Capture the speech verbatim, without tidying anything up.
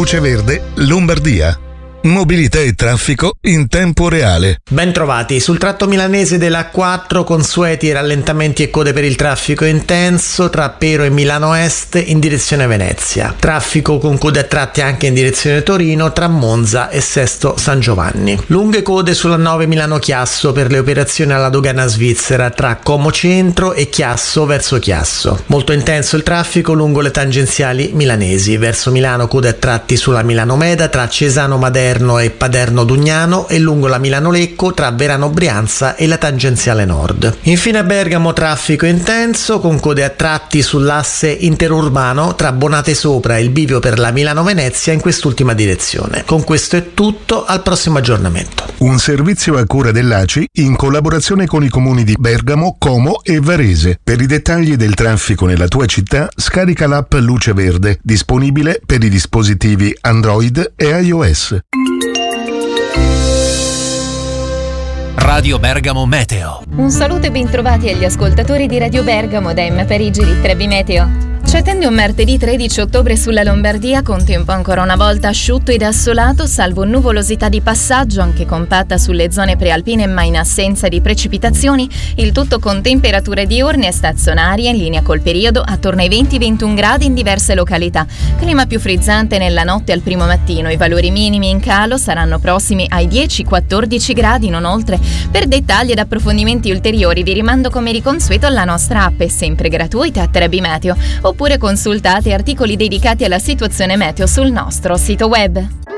Luce Verde, Lombardia. Mobilità e traffico in tempo reale. Ben trovati. Sul tratto milanese della A quattro consueti rallentamenti e code per il traffico intenso tra Pero e Milano Est in direzione Venezia. Traffico con code a tratti anche in direzione Torino tra Monza e Sesto San Giovanni. Lunghe code sulla nove Milano Chiasso per le operazioni alla dogana svizzera tra Como Centro e Chiasso verso Chiasso. Molto intenso il traffico lungo le tangenziali milanesi. Verso Milano code a tratti sulla Milano Meda tra Cesano Maderno e Paderno Dugnano e lungo la Milano Lecco tra Verano Brianza e la tangenziale nord. Infine a Bergamo traffico intenso con code a tratti sull'asse interurbano tra Bonate Sopra e il bivio per la Milano Venezia in quest'ultima direzione. Con questo è tutto, al prossimo aggiornamento. Un servizio a cura dell'A C I in collaborazione con i comuni di Bergamo, Como e Varese. Per i dettagli del traffico nella tua città scarica l'app Luce Verde, disponibile per i dispositivi Android e iOS. Radio Bergamo Meteo. Un saluto e bentrovati agli ascoltatori di Radio Bergamo da M Parigi di Trebi Meteo. Ci attende un martedì tredici ottobre sulla Lombardia con tempo ancora una volta asciutto ed assolato, salvo nuvolosità di passaggio anche compatta sulle zone prealpine ma in assenza di precipitazioni, il tutto con temperature diurne e stazionarie in linea col periodo attorno ai venti ventuno gradi in diverse località. Clima più frizzante nella notte al primo mattino, i valori minimi in calo saranno prossimi ai dieci quattordici gradi non oltre. Per dettagli ed approfondimenti ulteriori vi rimando come di consueto alla nostra app, sempre gratuita, Trebi Meteo, oppure consultate articoli dedicati alla situazione meteo sul nostro sito web.